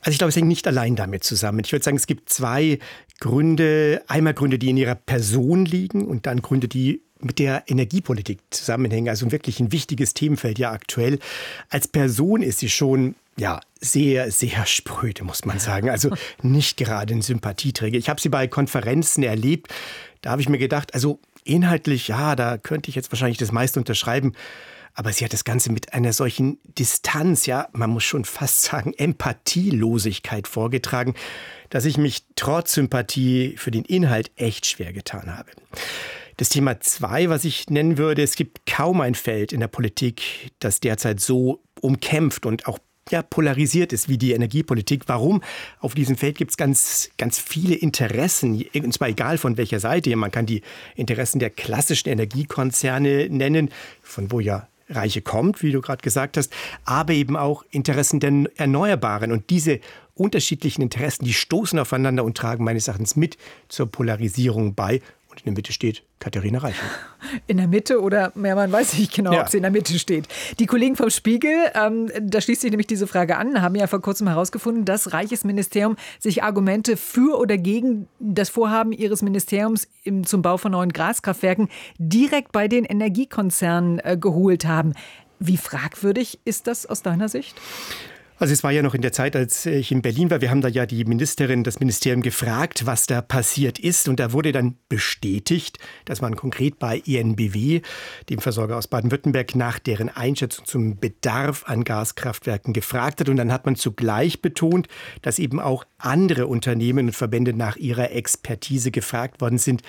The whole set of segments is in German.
Also ich glaube, es hängt nicht allein damit zusammen. Ich würde sagen, es gibt zwei Gründe. Einmal Gründe, die in ihrer Person liegen und dann Gründe, die mit der Energiepolitik zusammenhängen. Also wirklich ein wichtiges Themenfeld ja aktuell. Als Person ist sie schon sehr, sehr spröde, muss man sagen. Also nicht gerade ein Sympathieträger. Ich habe sie bei Konferenzen erlebt. Da habe ich mir gedacht, also inhaltlich, da könnte ich jetzt wahrscheinlich das meiste unterschreiben. Aber sie hat das Ganze mit einer solchen Distanz, man muss schon fast sagen, Empathielosigkeit vorgetragen, dass ich mich trotz Sympathie für den Inhalt echt schwer getan habe. Das Thema 2, was ich nennen würde, es gibt kaum ein Feld in der Politik, das derzeit so umkämpft und auch polarisiert ist wie die Energiepolitik. Warum? Auf diesem Feld gibt es ganz, ganz viele Interessen, und zwar egal von welcher Seite. Man kann die Interessen der klassischen Energiekonzerne nennen, von wo Reiche kommt, wie du gerade gesagt hast, aber eben auch Interessen der Erneuerbaren. Und diese unterschiedlichen Interessen, die stoßen aufeinander und tragen meines Erachtens mit zur Polarisierung bei. Und in der Mitte steht Katharina Reiche. In der Mitte oder man weiß nicht genau, ob sie in der Mitte steht. Die Kollegen vom Spiegel, da schließt sich nämlich diese Frage an, haben ja vor kurzem herausgefunden, dass Reiches Ministerium sich Argumente für oder gegen das Vorhaben ihres Ministeriums zum Bau von neuen Gaskraftwerken direkt bei den Energiekonzernen geholt haben. Wie fragwürdig ist das aus deiner Sicht? Also es war ja noch in der Zeit, als ich in Berlin war. Wir haben da ja die Ministerin, das Ministerium gefragt, was da passiert ist. Und da wurde dann bestätigt, dass man konkret bei EnBW, dem Versorger aus Baden-Württemberg, nach deren Einschätzung zum Bedarf an Gaskraftwerken gefragt hat. Und dann hat man zugleich betont, dass eben auch andere Unternehmen und Verbände nach ihrer Expertise gefragt worden sind.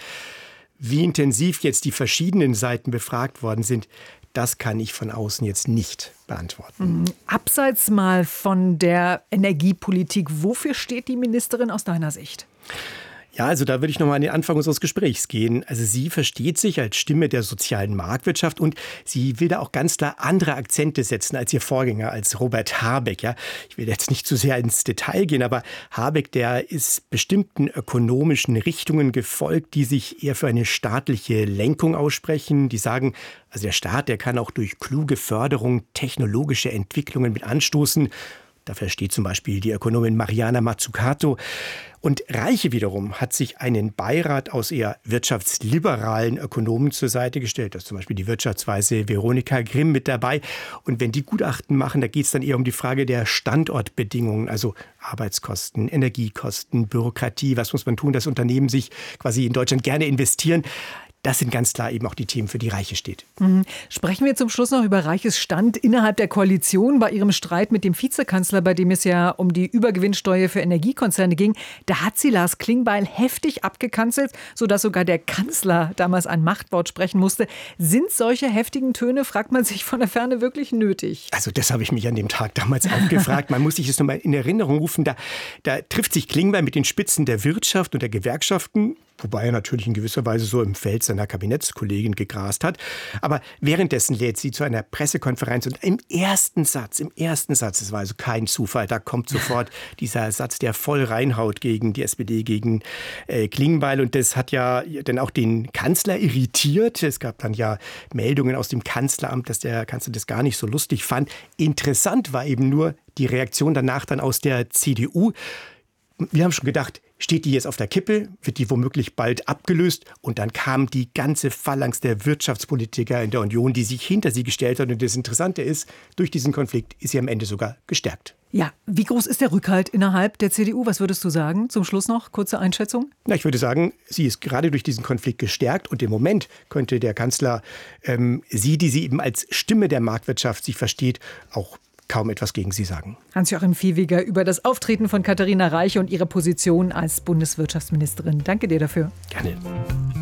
Wie intensiv jetzt die verschiedenen Seiten befragt worden sind, das kann ich von außen jetzt nicht beantworten. Abseits mal von der Energiepolitik, wofür steht die Ministerin aus deiner Sicht? Ja, also da würde ich nochmal an den Anfang unseres Gesprächs gehen. Also sie versteht sich als Stimme der sozialen Marktwirtschaft und sie will da auch ganz klar andere Akzente setzen als ihr Vorgänger, als Robert Habeck. Ja, ich will jetzt nicht zu sehr ins Detail gehen, aber Habeck, der ist bestimmten ökonomischen Richtungen gefolgt, die sich eher für eine staatliche Lenkung aussprechen. Die sagen, also der Staat, der kann auch durch kluge Förderung technologische Entwicklungen mit anstoßen. Dafür steht zum Beispiel die Ökonomin Mariana Mazzucato. Und Reiche wiederum hat sich einen Beirat aus eher wirtschaftsliberalen Ökonomen zur Seite gestellt. Da ist zum Beispiel die Wirtschaftsweise Veronika Grimm mit dabei. Und wenn die Gutachten machen, da geht es dann eher um die Frage der Standortbedingungen, also Arbeitskosten, Energiekosten, Bürokratie. Was muss man tun, dass Unternehmen sich quasi in Deutschland gerne investieren? Das sind ganz klar eben auch die Themen, für die Reiche steht. Sprechen wir zum Schluss noch über Reiches Stand innerhalb der Koalition. Bei ihrem Streit mit dem Vizekanzler, bei dem es ja um die Übergewinnsteuer für Energiekonzerne ging, da hat sie Lars Klingbeil heftig abgekanzelt, sodass sogar der Kanzler damals ein Machtwort sprechen musste. Sind solche heftigen Töne, fragt man sich von der Ferne, wirklich nötig? Also das habe ich mich an dem Tag damals auch gefragt. Man muss sich das nochmal in Erinnerung rufen. Da trifft sich Klingbeil mit den Spitzen der Wirtschaft und der Gewerkschaften, wobei er natürlich in gewisser Weise so im Feld seiner Kabinettskollegin gegrast hat. Aber währenddessen lädt sie zu einer Pressekonferenz und im ersten Satz, das war also kein Zufall, da kommt sofort dieser Satz, der voll reinhaut gegen die SPD, gegen Klingbeil. Und das hat ja dann auch den Kanzler irritiert. Es gab dann ja Meldungen aus dem Kanzleramt, dass der Kanzler das gar nicht so lustig fand. Interessant war eben nur die Reaktion danach dann aus der CDU. Wir haben schon gedacht, steht die jetzt auf der Kippe, wird die womöglich bald abgelöst? Und dann kam die ganze Phalanx der Wirtschaftspolitiker in der Union, die sich hinter sie gestellt hat. Und das Interessante ist, durch diesen Konflikt ist sie am Ende sogar gestärkt. Ja, wie groß ist der Rückhalt innerhalb der CDU? Was würdest du sagen? Zum Schluss noch kurze Einschätzung. Na, ich würde sagen, sie ist gerade durch diesen Konflikt gestärkt. Und im Moment könnte der Kanzler die sie eben als Stimme der Marktwirtschaft sich versteht, auch kaum etwas gegen sie sagen. Hans-Joachim Viehweger über das Auftreten von Katharina Reiche und ihre Position als Bundeswirtschaftsministerin. Danke dir dafür. Gerne.